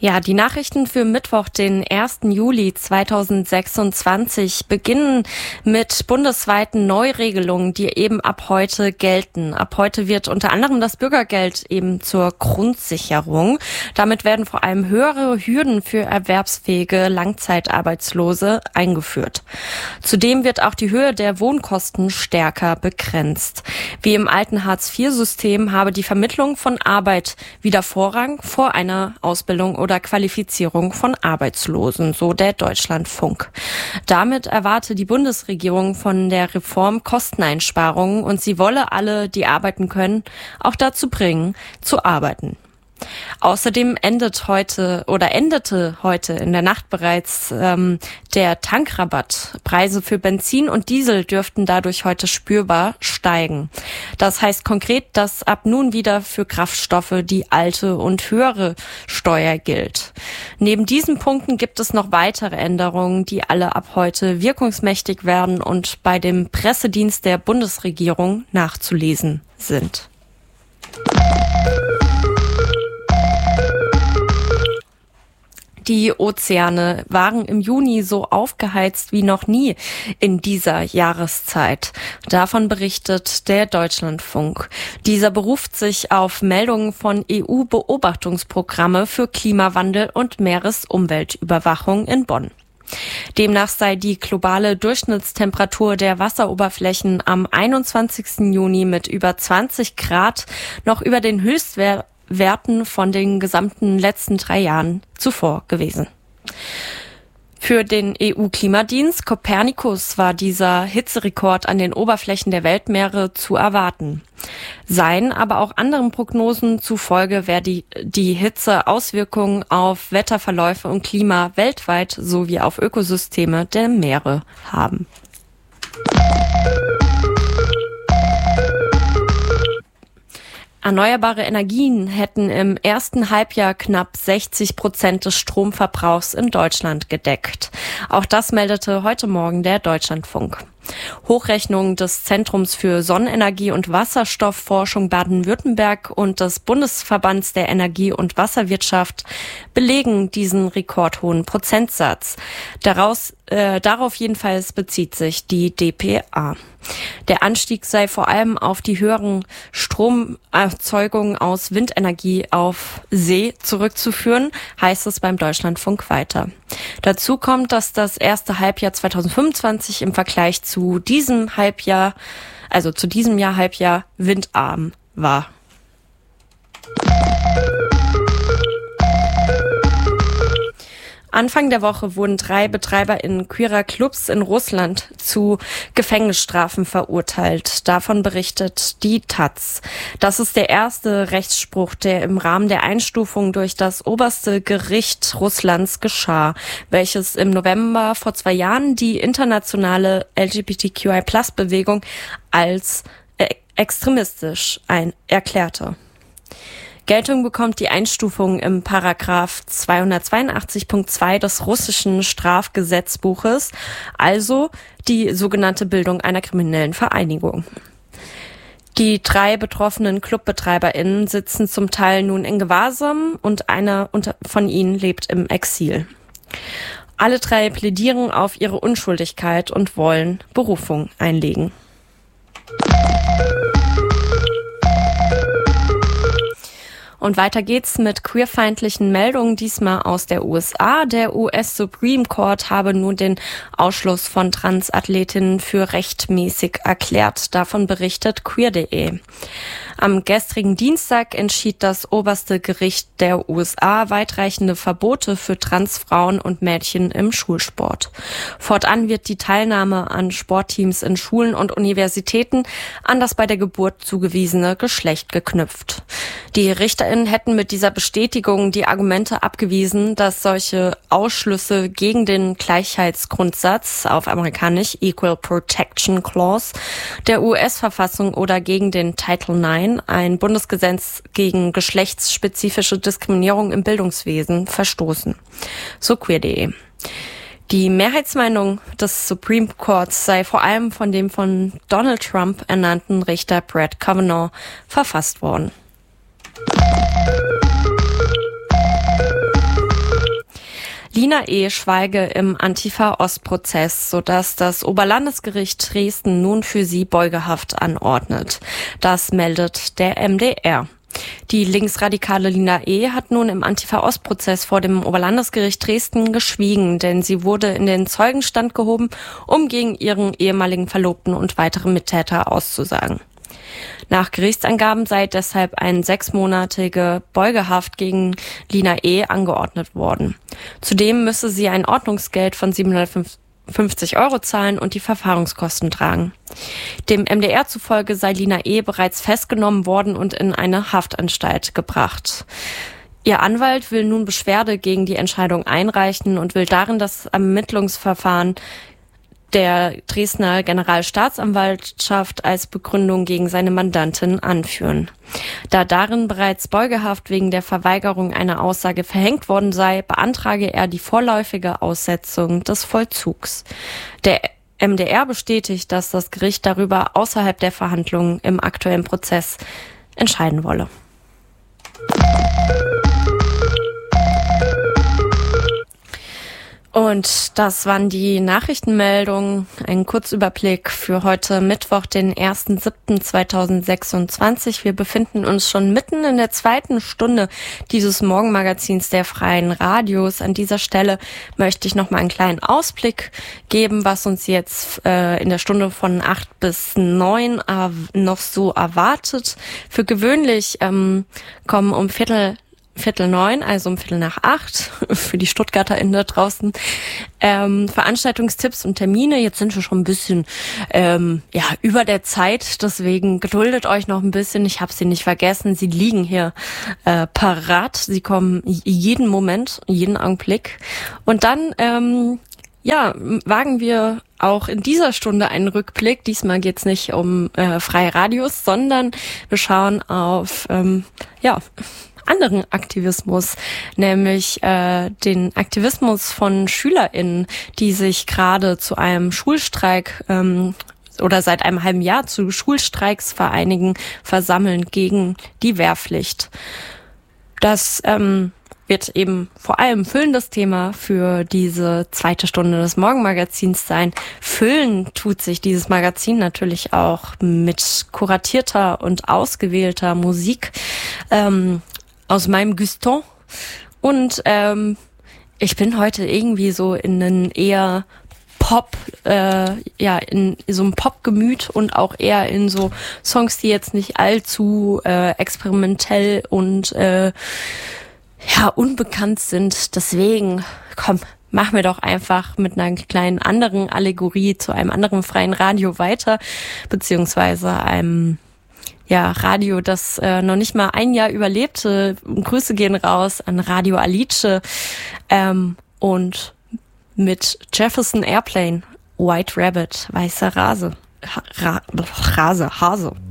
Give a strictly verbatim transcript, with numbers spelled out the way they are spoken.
Ja, die Nachrichten für Mittwoch, den ersten Juli zweitausendsechsundzwanzig, beginnen mit bundesweiten Neuregelungen, die eben ab heute gelten. Ab heute wird unter anderem das Bürgergeld eben zur Grundsicherung. Damit werden vor allem höhere Hürden für erwerbsfähige Langzeitarbeitslose eingeführt. Zudem wird auch die Höhe der Wohnkosten stärker begrenzt. Wie im alten Hartz vier System habe die Vermittlung von Arbeit wieder Vorrang vor einer Ausbildung oder Qualifizierung von Arbeitslosen, so der Deutschlandfunk. Damit erwarte die Bundesregierung von der Reform Kosteneinsparungen und sie wolle alle, die arbeiten können, auch dazu bringen, zu arbeiten. Außerdem endet heute oder endete heute in der Nacht bereits ähm, der Tankrabatt. Preise für Benzin und Diesel dürften dadurch heute spürbar steigen. Das heißt konkret, dass ab nun wieder für Kraftstoffe die alte und höhere Steuer gilt. Neben diesen Punkten gibt es noch weitere Änderungen, die alle ab heute wirkungsmächtig werden und bei dem Pressedienst der Bundesregierung nachzulesen sind. Die Ozeane waren im Juni so aufgeheizt wie noch nie in dieser Jahreszeit. Davon berichtet der Deutschlandfunk. Dieser beruft sich auf Meldungen von E U-Beobachtungsprogramme für Klimawandel und Meeresumweltüberwachung in Bonn. Demnach sei die globale Durchschnittstemperatur der Wasseroberflächen am einundzwanzigsten Juni mit über zwanzig Grad noch über den Höchstwert Werten von den gesamten letzten drei Jahren zuvor gewesen. Für den E U-Klimadienst Copernicus war dieser Hitzerekord an den Oberflächen der Weltmeere zu erwarten. Seien aber auch anderen Prognosen zufolge werde die, die Hitze Auswirkungen auf Wetterverläufe und Klima weltweit sowie auf Ökosysteme der Meere haben. Erneuerbare Energien hätten im ersten Halbjahr knapp sechzig Prozent des Stromverbrauchs in Deutschland gedeckt. Auch das meldete heute Morgen der Deutschlandfunk. Hochrechnungen des Zentrums für Sonnenenergie und Wasserstoffforschung Baden-Württemberg und des Bundesverbands der Energie- und Wasserwirtschaft belegen diesen rekordhohen Prozentsatz. Daraus, äh, darauf jedenfalls bezieht sich die D P A. Der Anstieg sei vor allem auf die höheren Stromerzeugungen aus Windenergie auf See zurückzuführen, heißt es beim Deutschlandfunk weiter. Dazu kommt, dass das erste Halbjahr zweitausendfünfundzwanzig im Vergleich zu diesem Halbjahr, also zu diesem Jahr Halbjahr, windarm war. Anfang der Woche wurden drei BetreiberInnen queerer Clubs in Russland zu Gefängnisstrafen verurteilt. Davon berichtet die Taz. Das ist der erste Rechtsspruch, der im Rahmen der Einstufung durch das oberste Gericht Russlands geschah, welches im November vor zwei Jahren die internationale L G B T Q I Plus Bewegung als äh, extremistisch ein- erklärte. Geltung bekommt die Einstufung im Paragraph zweihundertzweiundachtzig Punkt zwei des russischen Strafgesetzbuches, also die sogenannte Bildung einer kriminellen Vereinigung. Die drei betroffenen ClubbetreiberInnen sitzen zum Teil nun in Gewahrsam und einer von ihnen lebt im Exil. Alle drei plädieren auf ihre Unschuldigkeit und wollen Berufung einlegen. Und weiter geht's mit queerfeindlichen Meldungen, diesmal aus der U S A. Der U S Supreme Court habe nun den Ausschluss von Transathletinnen für rechtmäßig erklärt. Davon berichtet queer punkt de. Am gestrigen Dienstag entschied das oberste Gericht der U S A weitreichende Verbote für Transfrauen und Mädchen im Schulsport. Fortan wird die Teilnahme an Sportteams in Schulen und Universitäten an das bei der Geburt zugewiesene Geschlecht geknüpft. Die RichterInnen hätten mit dieser Bestätigung die Argumente abgewiesen, dass solche Ausschlüsse gegen den Gleichheitsgrundsatz, auf amerikanisch Equal Protection Clause, der U S-Verfassung oder gegen den Title neun, ein Bundesgesetz gegen geschlechtsspezifische Diskriminierung im Bildungswesen, verstoßen. So queer punkt de. Die Mehrheitsmeinung des Supreme Courts sei vor allem von dem von Donald Trump ernannten Richter Brett Kavanaugh verfasst worden. Lina E. schweige im Antifa-Ost-Prozess, sodass das Oberlandesgericht Dresden nun für sie Beugehaft anordnet. Das meldet der M D R. Die linksradikale Lina E. hat nun im Antifa-Ost-Prozess vor dem Oberlandesgericht Dresden geschwiegen, denn sie wurde in den Zeugenstand gehoben, um gegen ihren ehemaligen Verlobten und weitere Mittäter auszusagen. Nach Gerichtsangaben sei deshalb eine sechsmonatige Beugehaft gegen Lina E. angeordnet worden. Zudem müsse sie ein Ordnungsgeld von siebenhundertfünfzig Euro zahlen und die Verfahrungskosten tragen. Dem M D R zufolge sei Lina E. bereits festgenommen worden und in eine Haftanstalt gebracht. Ihr Anwalt will nun Beschwerde gegen die Entscheidung einreichen und will darin das Ermittlungsverfahren der Dresdner Generalstaatsanwaltschaft als Begründung gegen seine Mandantin anführen. Da darin bereits Beugehaft wegen der Verweigerung einer Aussage verhängt worden sei, beantrage er die vorläufige Aussetzung des Vollzugs. Der M D R bestätigt, dass das Gericht darüber außerhalb der Verhandlungen im aktuellen Prozess entscheiden wolle. Und das waren die Nachrichtenmeldungen. Ein Kurzüberblick für heute Mittwoch, den ersten siebten zweitausendsechsundzwanzig. Wir befinden uns schon mitten in der zweiten Stunde dieses Morgenmagazins der Freien Radios. An dieser Stelle möchte ich noch mal einen kleinen Ausblick geben, was uns jetzt äh, in der Stunde von acht bis neun äh, noch so erwartet. Für gewöhnlich ähm, kommen um Viertel Viertel neun, also um Viertel nach acht, für die StuttgarterInnen da draußen, ähm, Veranstaltungstipps und Termine. Jetzt sind wir schon ein bisschen ähm, ja über der Zeit, deswegen geduldet euch noch ein bisschen. Ich habe sie nicht vergessen, sie liegen hier äh, parat. Sie kommen jeden Moment, jeden Augenblick. Und dann ähm, ja, wagen wir auch in dieser Stunde einen Rückblick. Diesmal geht's nicht um äh, freie Radios, sondern wir schauen auf ähm, ja anderen Aktivismus, nämlich äh, den Aktivismus von SchülerInnen, die sich gerade zu einem Schulstreik ähm, oder seit einem halben Jahr zu Schulstreiks vereinigen, versammeln gegen die Wehrpflicht. Das ähm, wird eben vor allem füllendes Thema für diese zweite Stunde des Morgenmagazins sein. Füllen tut sich dieses Magazin natürlich auch mit kuratierter und ausgewählter Musik ähm, aus meinem Guston. Und ähm, ich bin heute irgendwie so in einen eher Pop, äh, ja, in so einem Pop-Gemüt und auch eher in so Songs, die jetzt nicht allzu äh, experimentell und äh, ja, unbekannt sind. Deswegen, komm, mach mir doch einfach mit einer kleinen anderen Allegorie zu einem anderen freien Radio weiter, beziehungsweise einem ja, Radio, das äh, noch nicht mal ein Jahr überlebte. Grüße gehen raus an Radio Alice ähm, und mit Jefferson Airplane, White Rabbit, weißer Rase, ha Ra Rase, Hase.